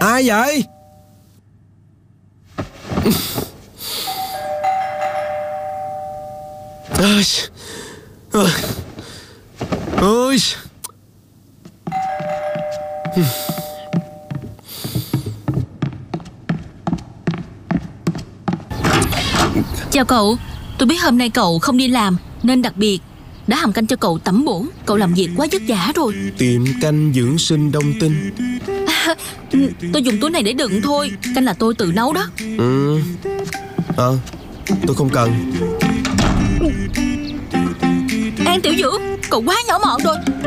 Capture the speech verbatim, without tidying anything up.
Ai vậy? Ôi, ôi, ôi. Chào cậu, tôi biết hôm nay cậu không đi làm nên đặc biệt đã hầm canh cho cậu tẩm bổ. Cậu làm việc quá vất vả rồi. Tiệm canh dưỡng sinh Đông Tinh. à, Tôi dùng túi này để đựng thôi. Canh là tôi tự nấu đó. Ừ. Ờ à, tôi không cần. An Tiểu Dữ, cậu quá nhỏ mọn rồi.